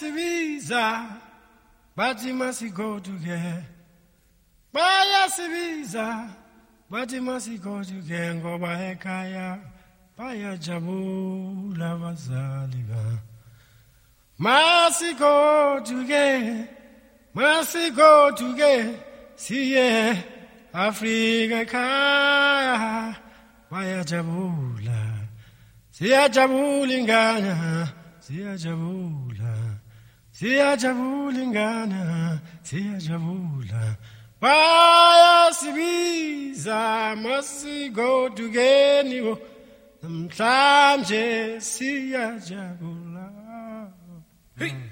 Sibiza, bathi masigo together. Baya sibiza, bathi masigo together. Ngoba ekhaya, baya jabula bazali ba. Masigo together, siye Afrika ekhaya, baya jabula. Siyajabula ingane, siyajabula. Siyajabula ingane, siyajabula. Baya sibiza masigo together. Namhlanje siyajabula. Hey.